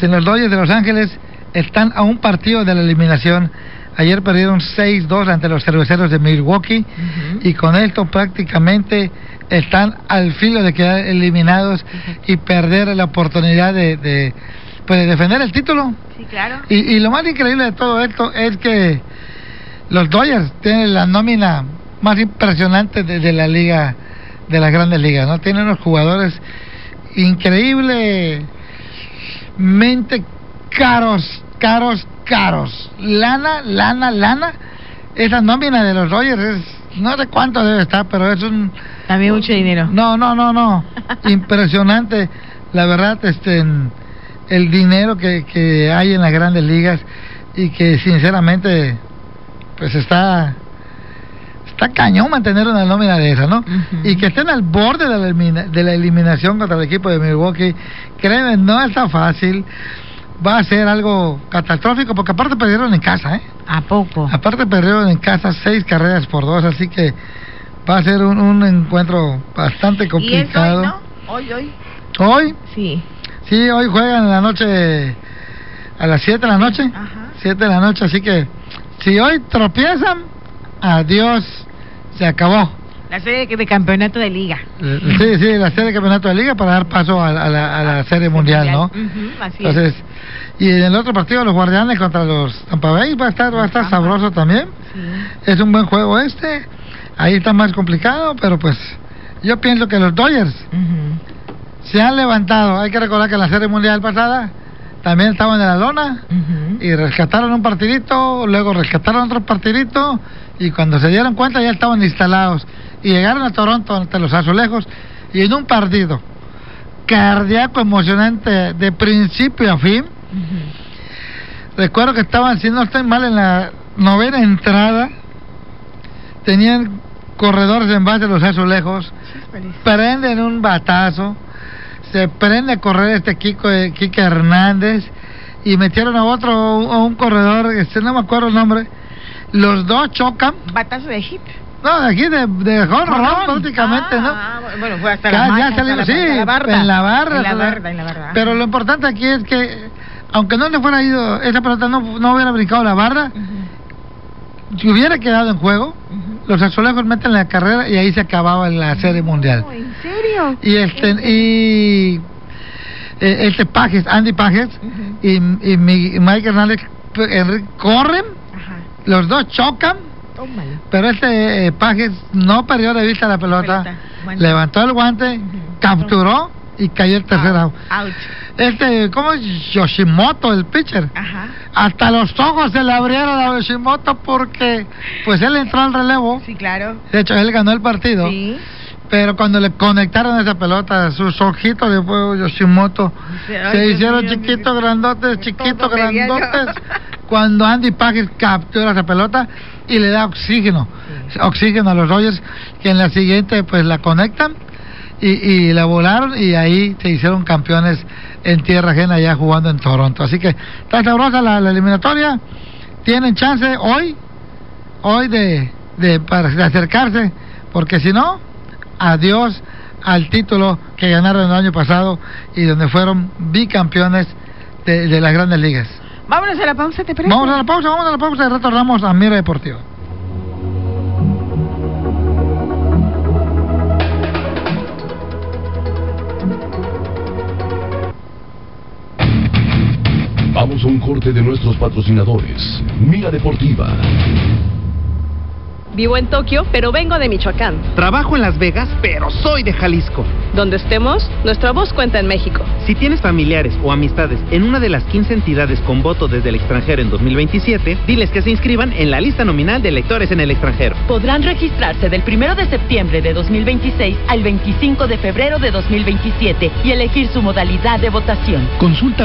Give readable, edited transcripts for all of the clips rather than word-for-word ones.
Los Dodgers de Los Ángeles están a un partido de la eliminación. Ayer perdieron 6-2 ante los Cerveceros de Milwaukee, y con esto prácticamente están al filo de quedar eliminados y perder la oportunidad de defender el título. Sí, claro. Y lo más increíble de todo esto es que los Dodgers tienen la nómina más impresionante de la liga, de las grandes ligas, ¿no? Tienen unos jugadores increíblemente caros. Lana. Esa nómina de los Dodgers es, no sé cuánto debe estar, pero es un... También mucho dinero. No. Impresionante, la verdad, el dinero que hay en las grandes ligas, y que sinceramente, pues está cañón mantener una nómina de esa, ¿no? Y que estén al borde de la eliminación contra el equipo de Milwaukee, créeme, no está fácil. Va a ser algo catastrófico, porque aparte perdieron en casa, ¿eh? ¿A poco? Aparte perdieron en casa 6-2, así que va a ser un encuentro bastante complicado. ¿Y es hoy, no? ¿Hoy? Sí. Sí, hoy juegan en la noche, a las 7 de la noche. Ajá. 7 de la noche, así que si hoy tropiezan, adiós, se acabó. La serie de campeonato de liga. Sí, la serie de campeonato de liga para dar paso a la serie mundial, ¿no? Así entonces, y en el otro partido, los Guardianes contra los Tampa Bay, va a estar sabroso también. Sí. Es un buen juego ahí está más complicado, pero pues yo pienso que los Dodgers se han levantado. Hay que recordar que en la serie mundial pasada también estaban en la lona, y rescataron un partidito, luego rescataron otro partidito, y cuando se dieron cuenta ya estaban instalados, y llegaron a Toronto ante los Azulejos, y en un partido cardíaco, emocionante de principio a fin. Recuerdo que estaban, si no estoy mal, en la 9ª entrada, tenían corredores en base de los Azulejos, prenden un batazo, se prende a correr Kike Hernández, y metieron a un corredor, no me acuerdo el nombre, los dos chocan. ¿Batazo de hit? No, de aquí, de jonrón prácticamente, ¿no? Bueno, fue hasta la ya salimos, sí, en la barra. Pero lo importante aquí es que, aunque no le fuera ido, esa pelota no hubiera brincado la barra, si hubiera quedado en juego, los Azulejos meten la carrera y ahí se acababa la serie mundial. ¿En serio? Y Andy Pages y Mike Hernández corren, los dos chocan, pero Pages no perdió de vista la pelota, levantó el guante, capturó y cayó el tercer out. ¿Cómo es? Yoshimoto, el pitcher. Hasta los ojos se le abrieron a Yoshimoto, porque pues él entró al relevo. Sí, claro. De hecho, él ganó el partido. Sí. Pero cuando le conectaron esa pelota, sus ojitos de fuego Yoshimoto se hicieron chiquitos, grandotes. Cuando Andy Pages captura esa pelota y le da oxígeno a los Dodgers, que en la siguiente pues la conectan y la volaron, y ahí se hicieron campeones en tierra ajena, ya jugando en Toronto. Así que está sabrosa la eliminatoria. Tienen chance hoy de acercarse, porque si no, adiós al título que ganaron el año pasado y donde fueron bicampeones de las grandes ligas. Vámonos a la pausa, ¿te parece? Vamos a la pausa y retornamos a Mira Deportiva. Vamos a un corte de nuestros patrocinadores. Mira Deportiva. Vivo en Tokio, pero vengo de Michoacán. Trabajo en Las Vegas, pero soy de Jalisco. Donde estemos, nuestra voz cuenta en México. Si tienes familiares o amistades en una de las 15 entidades con voto desde el extranjero en 2027, diles que se inscriban en la lista nominal de electores en el extranjero. Podrán registrarse del 1 de septiembre de 2026 al 25 de febrero de 2027 y elegir su modalidad de votación. Consulta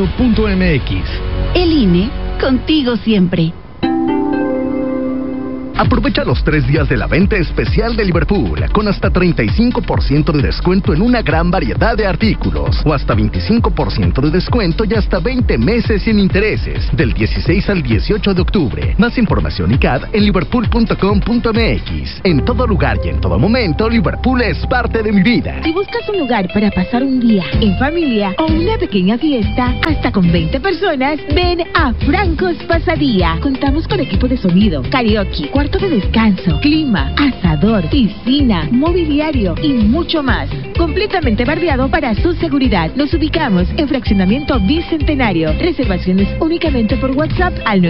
votoextranjero.mx. El INE, contigo siempre. Aprovecha los 3 días de la venta especial de Liverpool, con hasta 35% de descuento en una gran variedad de artículos, o hasta 25% de descuento y hasta 20 meses sin intereses, del 16 al 18 de octubre. Más información y CAD en liverpool.com.mx. En todo lugar y en todo momento, Liverpool es parte de mi vida. Si buscas un lugar para pasar un día en familia o una pequeña fiesta, hasta con 20 personas, ven a Francos Pasadía. Contamos con equipo de sonido, karaoke, cuarto de descanso, clima, asador, piscina, mobiliario y mucho más. Completamente bardeado para su seguridad. Nos ubicamos en Fraccionamiento Bicentenario. Reservaciones únicamente por WhatsApp al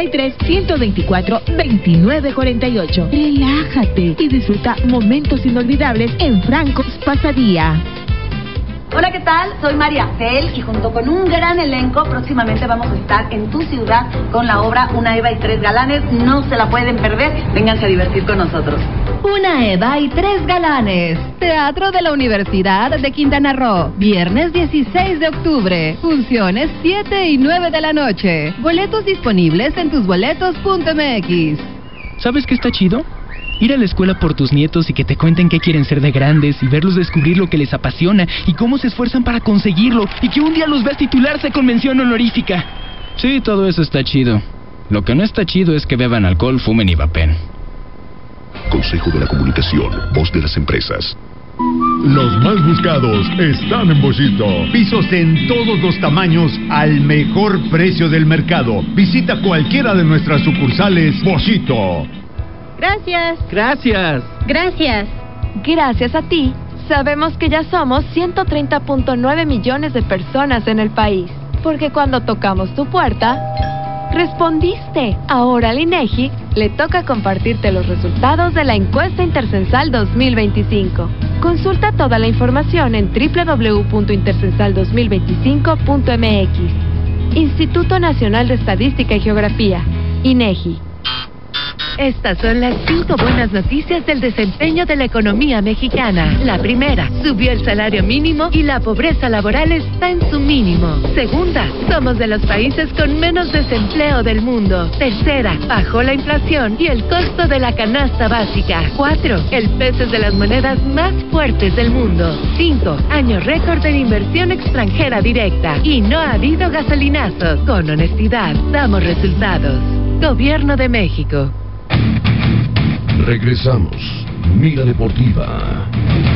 983-124-2948. Relájate y disfruta momentos inolvidables en Francos Pasadía. Hola, ¿qué tal? Soy María Cel y junto con un gran elenco próximamente vamos a estar en tu ciudad con la obra Una Eva y 3 galanes. No se la pueden perder, vénganse a divertir con nosotros. Una Eva y 3 galanes. Teatro de la Universidad de Quintana Roo. Viernes 16 de octubre. Funciones 7 y 9 de la noche. Boletos disponibles en tusboletos.mx. ¿Sabes qué está chido? Ir a la escuela por tus nietos y que te cuenten qué quieren ser de grandes y verlos descubrir lo que les apasiona y cómo se esfuerzan para conseguirlo y que un día los veas titularse con mención honorífica. Sí, todo eso está chido. Lo que no está chido es que beban alcohol, fumen y vapen. Consejo de la Comunicación, voz de las empresas. Los más buscados están en Boschito. Pisos en todos los tamaños al mejor precio del mercado. Visita cualquiera de nuestras sucursales Boschito. Gracias. Gracias. Gracias. Gracias a ti, sabemos que ya somos 130.9 millones de personas en el país. Porque cuando tocamos tu puerta, respondiste. Ahora al INEGI le toca compartirte los resultados de la encuesta intercensal 2025. Consulta toda la información en www.intercensal2025.mx. Instituto Nacional de Estadística y Geografía, INEGI. Estas son las 5 buenas noticias del desempeño de la economía mexicana. La primera, subió el salario mínimo y la pobreza laboral está en su mínimo. Segunda, somos de los países con menos desempleo del mundo. Tercera, bajó la inflación y el costo de la canasta básica. 4, el peso es de las monedas más fuertes del mundo. 5, año récord en inversión extranjera directa. Y no ha habido gasolinazos. Con honestidad, damos resultados. Gobierno de México. Regresamos. Mira Deportiva.